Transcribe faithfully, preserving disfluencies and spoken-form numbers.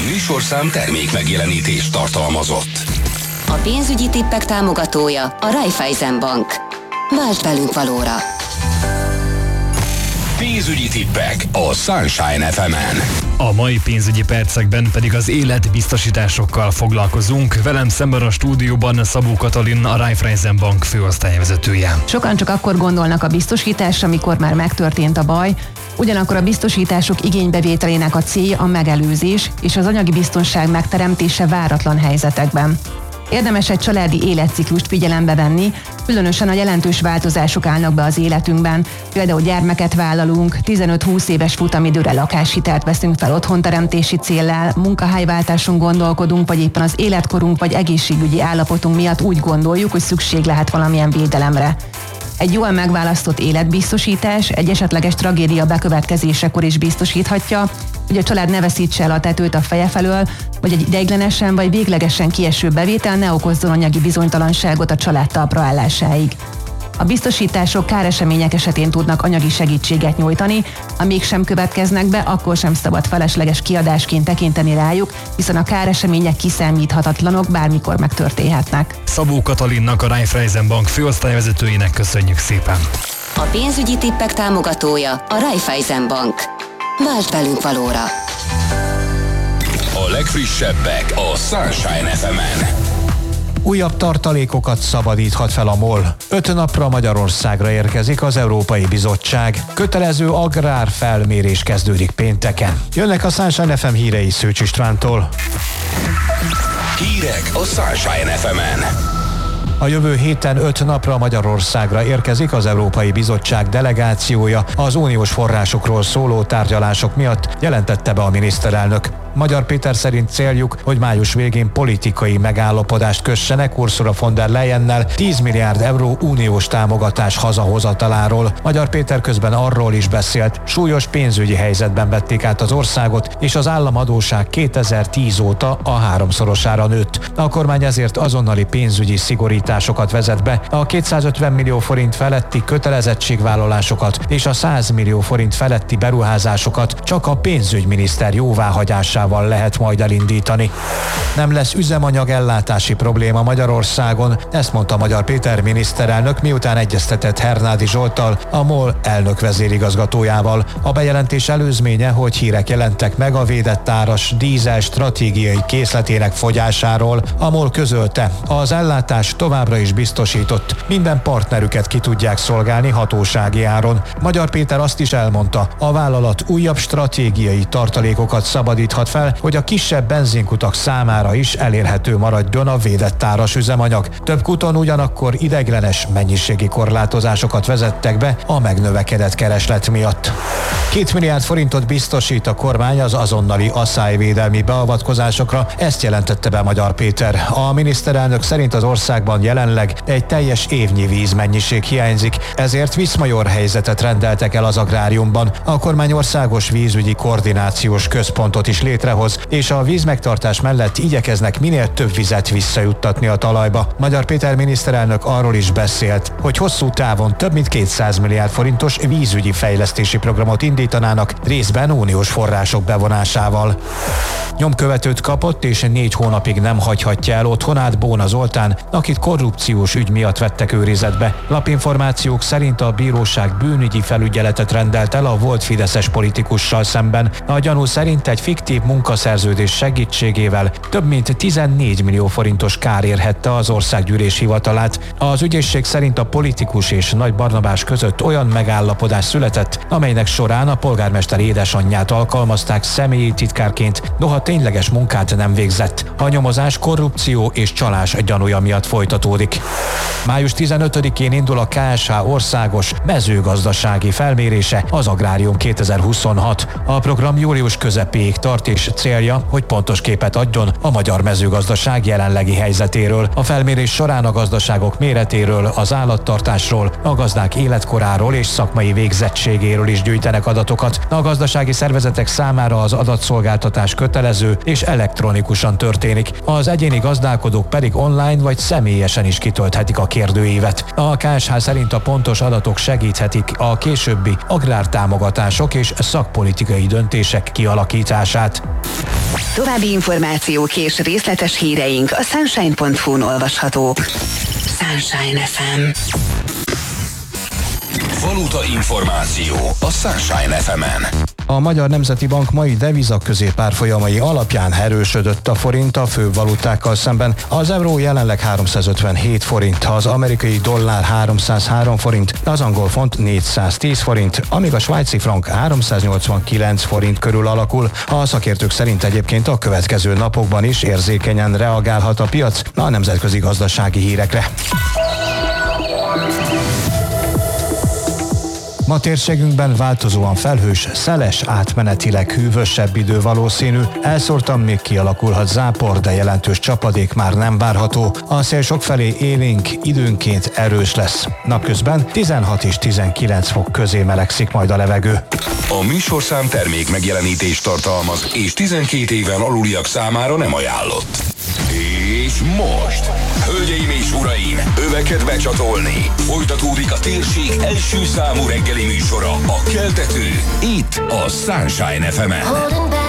műsorszám termék megjelenítést tartalmazott. A pénzügyi tippek támogatója a Raiffeisen Bank. Váltsd velünk valóra! Pénzügyi tippek a Sunshine ef emen. A mai pénzügyi percekben pedig az életbiztosításokkal foglalkozunk. Velem szemben a stúdióban Szabó Katalin, a Raiffeisen Bank főosztályvezetője. Sokan csak akkor gondolnak a biztosításra, amikor már megtörtént a baj. Ugyanakkor a biztosítások igénybevételének a célja a megelőzés és az anyagi biztonság megteremtése váratlan helyzetekben. Érdemes egy családi életciklust figyelembe venni, különösen a jelentős változások állnak be az életünkben. Például gyermeket vállalunk, tizenöt-húsz éves futamidőre lakáshitelt veszünk fel otthonteremtési céllal, munkahelyváltáson gondolkodunk, vagy éppen az életkorunk vagy egészségügyi állapotunk miatt úgy gondoljuk, hogy szükség lehet valamilyen védelemre. Egy jól megválasztott életbiztosítás egy esetleges tragédia bekövetkezésekor is biztosíthatja, hogy a család ne veszítse el a tetőt a feje felől, vagy egy ideiglenesen vagy véglegesen kieső bevétel ne okozzon anyagi bizonytalanságot a család talpra állásáig. A biztosítások káresemények esetén tudnak anyagi segítséget nyújtani, ha mégsem következnek be, akkor sem szabad felesleges kiadásként tekinteni rájuk, hiszen a káresemények kiszámíthatatlanok, bármikor megtörténhetnek. Szabó Katalinnak, a Raiffeisen Bank főosztályvezetőjének köszönjük szépen. A pénzügyi tippek támogatója a Raiffeisen Bank. Váltsd velünk valóra! A legfrissebbek a Sunshine ef emen. Újabb tartalékokat szabadíthat fel a MOL. Öt napra Magyarországra érkezik az Európai Bizottság. Kötelező agrárfelmérés kezdődik pénteken. Jönnek a Sunshine ef em hírei Szőcs Istvántól. Hírek a Sunshine ef emen. A jövő héten öt napra Magyarországra érkezik az Európai Bizottság delegációja az uniós forrásokról szóló tárgyalások miatt, jelentette be a miniszterelnök. Magyar Péter szerint céljuk, hogy május végén politikai megállapodást kössenek Ursula von der Leyennel tíz milliárd euró uniós támogatás hazahozataláról. Magyar Péter közben arról is beszélt, súlyos pénzügyi helyzetben vették át az országot, és az államadósság kétezer-tíz óta a háromszorosára nőtt. A kormány ezért azonnali pénzügyi szigorításokat vezet be, a kétszázötven millió forint feletti kötelezettségvállalásokat és a száz millió forint feletti beruházásokat csak a pénzügyminiszter jóváhagyásával lehet majd elindítani. Nem lesz üzemanyag ellátási probléma Magyarországon, ezt mondta Magyar Péter miniszterelnök, miután egyeztetett Hernádi Zsolttal, a MOL elnök vezérigazgatójával. A bejelentés előzménye, hogy hírek jelentek meg a védett áras dízel stratégiai készletének fogyásáról. A MOL közölte, az ellátás továbbra is biztosított, minden partnerüket ki tudják szolgálni hatósági áron. Magyar Péter azt is elmondta, a vállalat újabb stratégiai tartalékokat szabadíthat fel, hogy a kisebb benzinkutak számára is elérhető maradjon a védett áras üzemanyag. Több kuton ugyanakkor ideiglenes mennyiségi korlátozásokat vezettek be a megnövekedett kereslet miatt. Két milliárd forintot biztosít a kormány az azonnali asszályvédelmi beavatkozásokra, ezt jelentette be Magyar Péter. A miniszterelnök szerint az országban jelenleg egy teljes évnyi vízmennyiség hiányzik, ezért viszmajor helyzetet rendeltek el az agráriumban. A kormány országos vízügyi koordinációs központot is létrehoz, és a vízmegtartás mellett igyekeznek minél több vizet visszajuttatni a talajba. Magyar Péter miniszterelnök arról is beszélt, hogy hosszú távon több mint kétszáz milliárd forintos vízügyi fejlesztési programot indítanának, részben uniós források bevonásával. Nyomkövetőt kapott, és négy hónapig nem hagyhatja el otthonát Bóna Zoltán, akit korrupciós ügy miatt vettek őrizetbe. Lapinformációk szerint a bíróság bűnügyi felügyeletet rendelt el a volt fideszes politikussal szemben. A gyanú szerint egy fiktív munkaszerződés segítségével több mint tizennégy millió forintos kár érhette az országgyűlés hivatalát. Az ügyészség szerint a politikus és Nagy Barnabás között olyan megállapodás született, amelynek során a polgármester édesanyját alkalmazták személyi titkárként, noha tényleges munkát nem végzett. A nyomozás korrupció és csalás gyanúja miatt folytatódik. május tizenötödikén indul a ká es há országos mezőgazdasági felmérése, az Agrárium kétezer-huszonhat. A program július közepéig tart, és célja, hogy pontos képet adjon a magyar mezőgazdaság jelenlegi helyzetéről. A felmérés során a gazdaságok méretéről, az állattartásról, a gazdák életkoráról és szakmai végzettségéről is gyűjtenek adatokat. A gazdasági szervezetek számára az adatszolgáltatás kötelező és elektronikusan történik. Az egyéni gazdálkodók pedig online vagy személyesen is kitölthetik a kérdőívet. A ká es há szerint a pontos adatok segíthetik a későbbi agrártámogatások és szakpolitikai döntések kialakítását. További információk és részletes híreink a sunshine pont hu-n olvashatók. Sunshine ef em. Valuta információ a Sunshine ef emen. A Magyar Nemzeti Bank mai deviza középárfolyamai alapján erősödött a forint a főbb valutákkal szemben. Az euró jelenleg háromszázötvenhét forint, az amerikai dollár háromszázhárom forint, az angol font négyszáztíz forint, amíg a svájci frank háromszáznyolcvankilenc forint körül alakul. A szakértők szerint egyébként a következő napokban is érzékenyen reagálhat a piac a nemzetközi gazdasági hírekre. Ma térségünkben változóan felhős, szeles, átmenetileg hűvösebb idő valószínű. Elszórtan még kialakulhat zápor, de jelentős csapadék már nem várható. A szél sokfelé élénk, időnként erős lesz. Napközben tizenhat és tizenkilenc fok közé melegszik majd a levegő. A műsorszám termék megjelenítést tartalmaz, és tizenkét éven aluliak számára nem ajánlott. És most, hölgyeim és uraim, öveket becsatolni. Folytatódik a térség első számú reggeli műsora, a Keltető, itt a Sunshine ef emen.